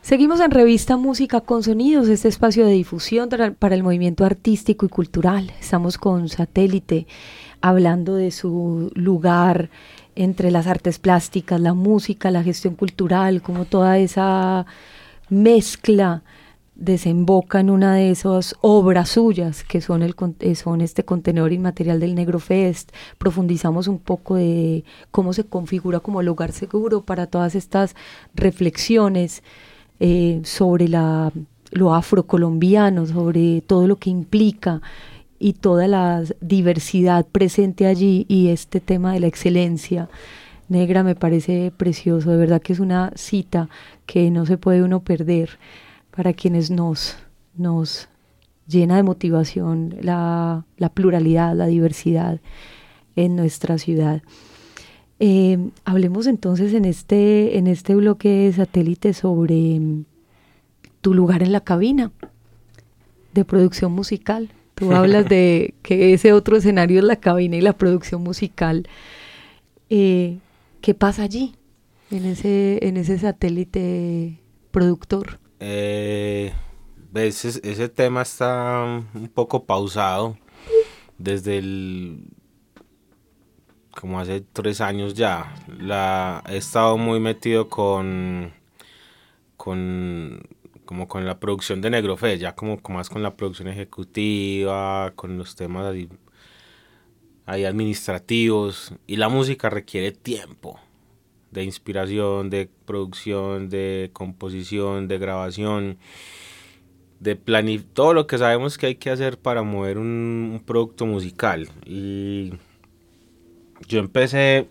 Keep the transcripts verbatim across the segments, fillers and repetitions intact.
Seguimos en Revista Música con Sonidos, este espacio de difusión para el movimiento artístico y cultural. Estamos con Satélite hablando de su lugar entre las artes plásticas, la música, la gestión cultural, como toda esa mezcla desemboca en una de esas obras suyas que son, el, son este contenedor inmaterial del Negro Fest. Profundizamos un poco de cómo se configura como lugar seguro para todas estas reflexiones eh, sobre la, lo afrocolombiano, sobre todo lo que implica y toda la diversidad presente allí, y este tema de la excelencia negra me parece precioso. De verdad que es una cita que no se puede uno perder, para quienes nos, nos llena de motivación la, la pluralidad, la diversidad en nuestra ciudad. Eh, hablemos entonces en este, en este bloque de Satélite sobre um, tu lugar en la cabina de producción musical. Tú hablas de que ese otro escenario es la cabina y la producción musical. Eh, ¿Qué pasa allí, en ese, en ese Satélite productor? Eh, ese, ese tema está un poco pausado desde el como hace tres años ya. La, he estado muy metido con con como con la producción de Negro Fest, ya como, como más con la producción ejecutiva, con los temas ahí, ahí administrativos, y la música requiere tiempo de inspiración, de producción, de composición, de grabación, de planificar, todo lo que sabemos que hay que hacer para mover un, un producto musical. Y yo empecé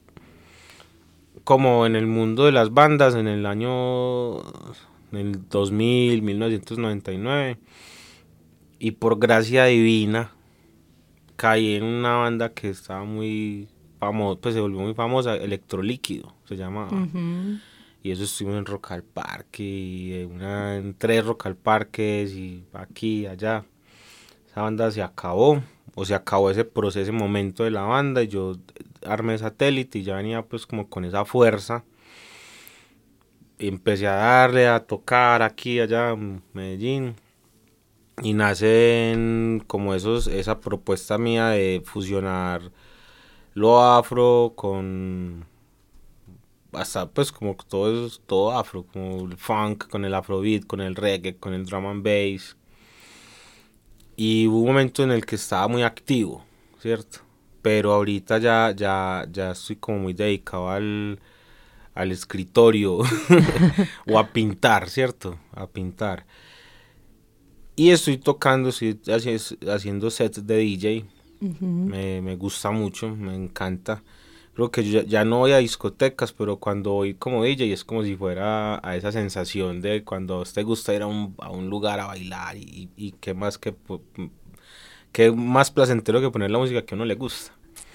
como en el mundo de las bandas en el año en el dos mil, mil novecientos noventa y nueve, y por gracia divina caí en una banda que estaba muy famosa, pues se volvió muy famosa, Electrolíquido se llamaba. Uh-huh. Y eso estuvimos en Rock al Parque, y una, en tres Rock al Parques, y aquí y allá. Esa banda se acabó, o se acabó ese proceso, ese momento de la banda, y yo armé Satélite y ya venía pues como con esa fuerza. Y empecé a darle, a tocar aquí y allá en Medellín. Y nace como esos, esa propuesta mía de fusionar lo afro con hasta pues como todo eso, todo afro, como el funk con el afrobeat, con el reggae, con el drum and bass. Y hubo un momento en el que estaba muy activo, ¿cierto? Pero ahorita ya, ya, ya estoy como muy dedicado al, al escritorio o a pintar, ¿cierto? A pintar. Y estoy tocando, estoy haciendo sets de D J. Uh-huh. Me, me gusta mucho, me encanta. Creo que yo ya, ya no voy a discotecas, pero cuando voy como D J es como si fuera a esa sensación de cuando te gusta ir a un, a un lugar a bailar, y, y qué más que, que más placentero que poner la música que a uno le gusta.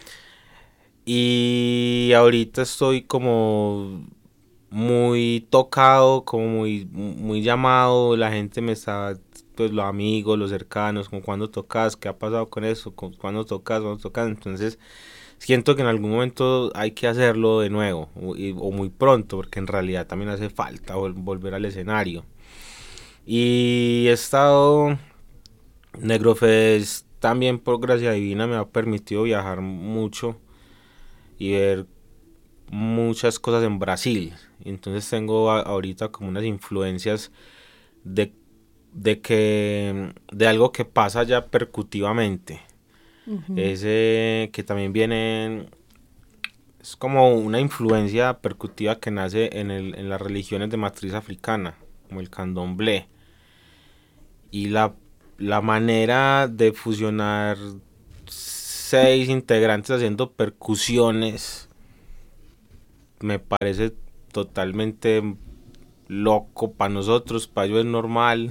Y ahorita estoy como muy tocado, como muy, muy llamado, la gente me está, pues los amigos, los cercanos, como cuando tocas, qué ha pasado con eso, cuando tocas, cuando tocas, entonces siento que en algún momento hay que hacerlo de nuevo, o, o muy pronto, porque en realidad también hace falta vol- volver al escenario. Y he estado, Negro Fest también por gracia divina me ha permitido viajar mucho y ver muchas cosas en Brasil. Entonces tengo a, ahorita como unas influencias de, de que de algo que pasa ya percutivamente. Uh-huh. Ese que también viene, es como una influencia percutiva que nace en, el, en las religiones de matriz africana, como el candomblé. Y la, la manera de fusionar seis integrantes haciendo percusiones me parece totalmente loco para nosotros, para ellos es normal.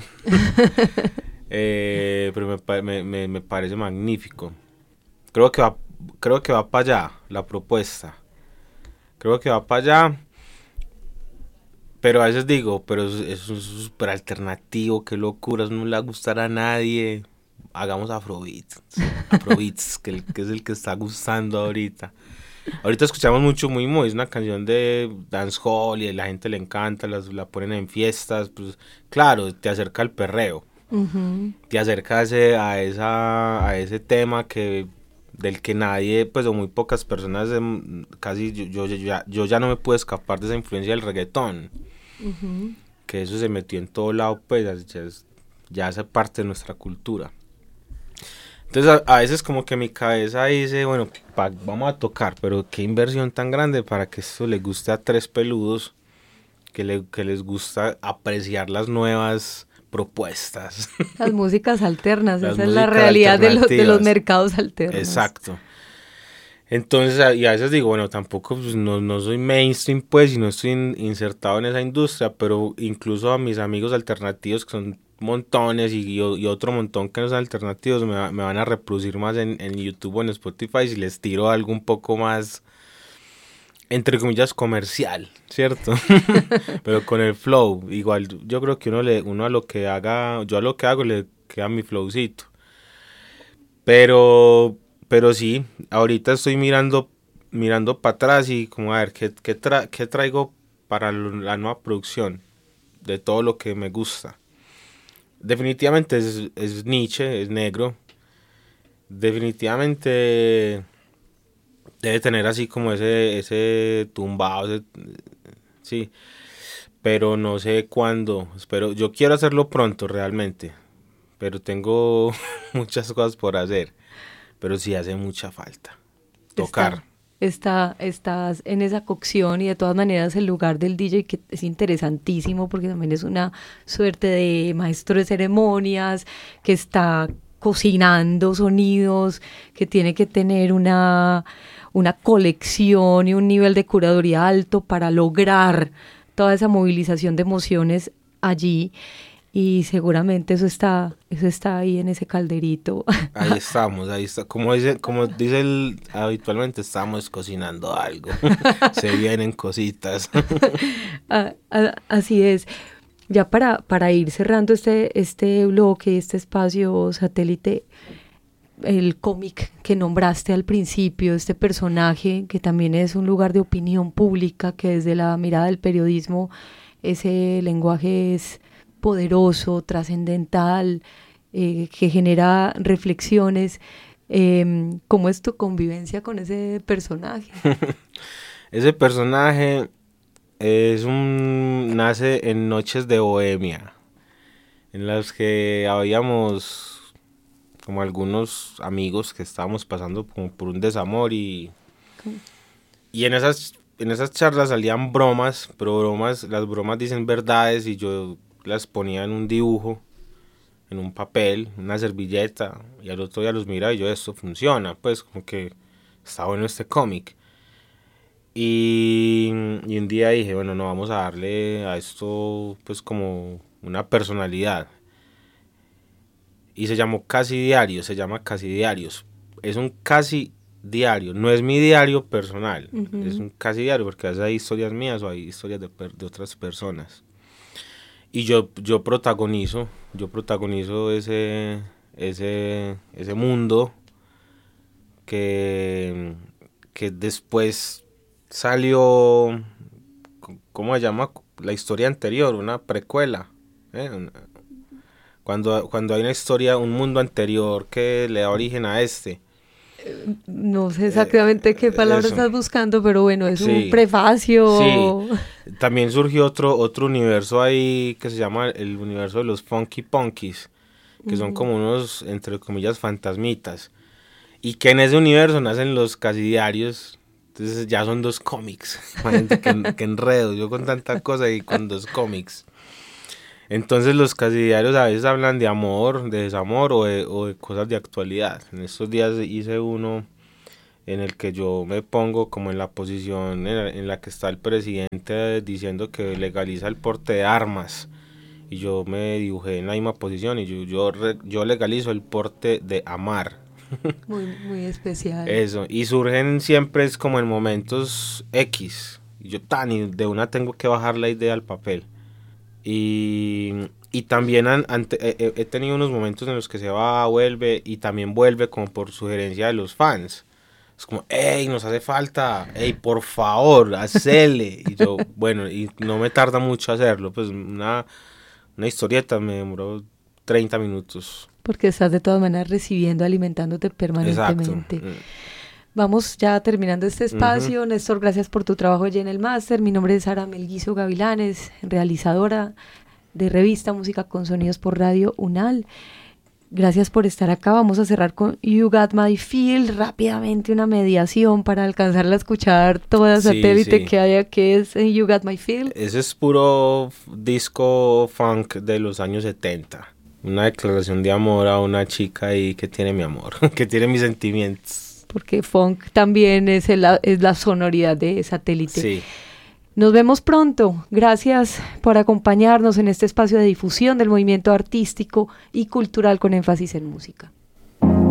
eh, pero me, me, me parece magnífico. Creo que va, creo que va para allá la propuesta. Creo que va para allá. Pero a veces digo, pero eso, eso es súper alternativo, qué locura, eso no le va a gustar a nadie. Hagamos Afrobeats. Afrobeats, que, el, que es el que está gustando ahorita. Ahorita escuchamos mucho Muy Muy, es una canción de dancehall y a la gente le encanta, las, la ponen en fiestas, pues claro, te acerca al perreo, Ujú. te acerca a ese, a esa, a ese tema que del que nadie, pues o muy pocas personas, em, casi yo, yo, yo ya, yo ya no me puedo escapar de esa influencia del reggaetón, Ujú. que eso se metió en todo lado, pues ya, es, ya hace parte de nuestra cultura. Entonces a, a veces como que mi cabeza dice, bueno, pa, vamos a tocar, pero qué inversión tan grande para que esto le guste a tres peludos, que, le, que les gusta apreciar las nuevas propuestas, Las músicas alternas, las esa es la músicas realidad de los, de los alternativas. mercados alternos. Exacto. Entonces, a- y a veces digo, bueno, tampoco pues, no, no soy mainstream, pues, y no estoy in- insertado en esa industria, pero incluso a mis amigos alternativos, que son montones, y, y o- y otro montón que no son alternativos, me, va- me van a reproducir más en, en YouTube o en Spotify si les tiro algo un poco más, entre comillas, comercial, ¿cierto? Pero con el flow, igual, yo creo que uno, le, uno a lo que haga, yo a lo que hago le queda mi flowcito. Pero, pero sí, ahorita estoy mirando, mirando para atrás y como a ver qué, qué, tra- qué traigo para lo- la nueva producción de todo lo que me gusta. Definitivamente es, es Nietzsche, es negro. Definitivamente debe tener así como ese, ese tumbado, ese- sí, pero no sé cuándo. Espero, yo quiero hacerlo pronto realmente, pero tengo muchas cosas por hacer. Pero sí hace mucha falta tocar. Está, está, estás en esa cocción y de todas maneras el lugar del D J que es interesantísimo porque también es una suerte de maestro de ceremonias que está cocinando sonidos, que tiene que tener una, una colección y un nivel de curaduría alto para lograr toda esa movilización de emociones allí y seguramente eso está, eso está ahí en ese calderito. Ahí estamos, ahí está. Como dice, como dice el, habitualmente, estamos cocinando algo. Se vienen cositas. Ah, ah, así es. Ya para, para ir cerrando este, este bloque, este espacio satélite, el cómic que nombraste al principio, este personaje que también es un lugar de opinión pública, que desde la mirada del periodismo ese lenguaje es poderoso, trascendental, eh, que genera reflexiones. Em, ¿cómo es tu convivencia con ese personaje? Ese personaje es un nace en noches de bohemia, en las que habíamos como algunos amigos que estábamos pasando como por un desamor y y en esas en esas charlas salían bromas, pero bromas, las bromas dicen verdades y yo las ponía en un dibujo, en un papel, una servilleta, y al otro día los miraba y yo, esto funciona, pues como que está bueno este cómic. Y, y un día dije, bueno, no, vamos a darle a esto pues como una personalidad. Y se llamó Casi Diario, se llama Casi Diarios. Es un casi diario, no es mi diario personal, es Ujú. un casi diario porque a veces hay historias mías o hay historias de, per- de otras personas. Y yo, yo protagonizo, yo protagonizo ese, ese, ese mundo que, que después salió, ¿cómo se llama? La historia anterior, una precuela. ¿eh? Una- Cuando, cuando hay una historia, un mundo anterior que le da origen a este. No sé Eh, exactamente qué palabra eso, estás buscando, pero bueno, es un sí, sí. prefacio. También surgió otro, otro universo ahí que se llama el universo de los Funky Punkies, que son Ujú. como unos, entre comillas, fantasmitas. Y que en ese universo nacen los casi diarios. Entonces ya son dos cómics. Imagínate que, que enredo. Yo con tanta cosa y con dos cómics. Entonces los casi diarios a veces hablan de amor, de desamor o de, o de cosas de actualidad. En estos días hice uno en el que yo me pongo como en la posición en la, en la que está el presidente diciendo que legaliza el porte de armas. Y yo me dibujé en la misma posición y yo, yo, re- yo legalizo el porte de amar. Muy, muy especial. Eso, y surgen siempre es como en momentos X. Y yo tan y de una tengo que bajar la idea al papel. Y, y también han, ante- he, he tenido unos momentos en los que se va, vuelve y también vuelve como por sugerencia de los fans. es como, hey, nos hace falta, hey, por favor, hacele. Y yo, bueno, y no me tarda mucho hacerlo, pues una, una historieta me demoró treinta minutos. Porque estás de todas maneras recibiendo, alimentándote permanentemente. Exacto. Vamos ya terminando este espacio. Uh-huh. Néstor, gracias por tu trabajo allí en el máster. Mi nombre es Sara Melguizo Gavilanes, realizadora de revista Música con Sonidos por Radio UNAL. Gracias por estar acá. Vamos a cerrar con You Got My Feel. Rápidamente una mediación para alcanzar a escuchar toda Sí, satélite sí. que haya, que es en You Got My Feel. Ese es puro disco funk de los años setenta. Una declaración de amor a una chica ahí que tiene mi amor, que tiene mis sentimientos. Porque funk también es, el, es la sonoridad de satélite. Sí. Nos vemos pronto. Gracias por acompañarnos en este espacio de difusión del movimiento artístico y cultural con énfasis en música.